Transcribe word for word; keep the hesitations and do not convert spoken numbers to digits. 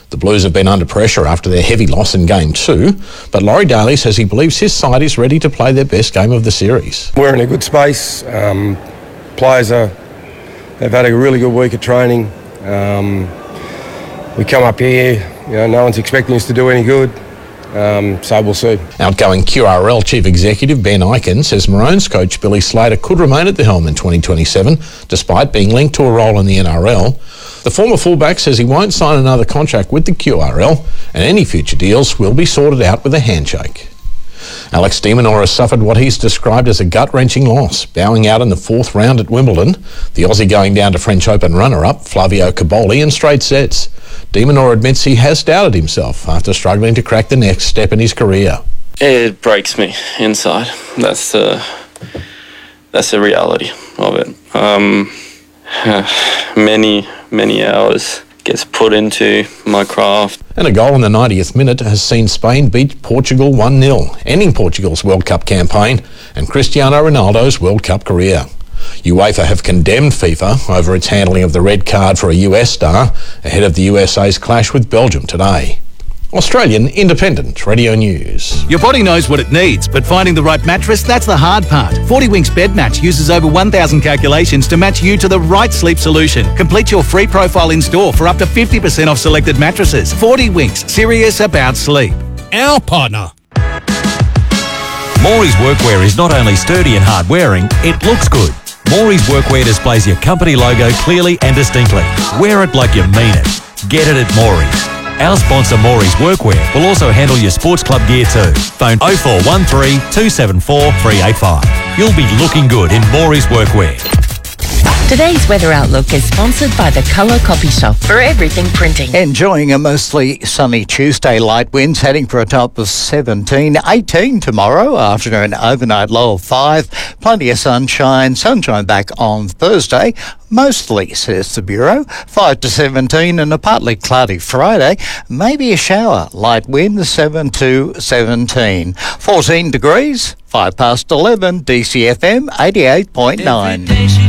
The Blues have been under pressure after their heavy loss in Game two, but Laurie Daly says he believes his side is ready to play their best game of the series. We're in a good space. Um, players are, have had a really good week of training. Um, we come up here, you know, no one's expecting us to do any good. Um, so we'll see. Outgoing Q R L Chief Executive Ben Ikin says Maroons coach Billy Slater could remain at the helm in twenty twenty-seven, despite being linked to a role in the N R L. The former fullback says he won't sign another contract with the Q R L, and any future deals will be sorted out with a handshake. Alex de Minaur has suffered what he's described as a gut-wrenching loss, bowing out in the fourth round at Wimbledon. The Aussie going down to French Open runner-up Flavio Cobolli in straight sets. De Minaur admits he has doubted himself after struggling to crack the next step in his career. It breaks me inside. That's the that's the reality of it. Um, many many hours gets put into my craft. And a goal in the ninetieth minute has seen Spain beat Portugal one nil, ending Portugal's World Cup campaign and Cristiano Ronaldo's World Cup career. UEFA have condemned FIFA over its handling of the red card for a U S star ahead of the U S A's clash with Belgium today. Australian Independent Radio News. Your body knows what it needs, but finding the right mattress, that's the hard part. forty Winks Bed Match uses over one thousand calculations to match you to the right sleep solution. Complete your free profile in store for up to fifty percent off selected mattresses. forty Winks, serious about sleep. Our partner. Morey's Workwear is not only sturdy and hard wearing, it looks good. Morey's Workwear displays your company logo clearly and distinctly. Wear it like you mean it. Get it at Morey's. Our sponsor Morey's Workwear will also handle your sports club gear too. Phone oh four one three, two seven four, three eight five. You'll be looking good in Morey's Workwear. Today's weather outlook is sponsored by the Colour Copy Shop for everything printing. Enjoying a mostly sunny Tuesday, light winds heading for a top of seventeen, eighteen tomorrow, afternoon overnight low of five, plenty of sunshine, sunshine back on Thursday, mostly, says the Bureau, five to seventeen and a partly cloudy Friday, maybe a shower, light wind seven to seventeen, fourteen degrees, five past eleven, D C F M eighty-eight point nine.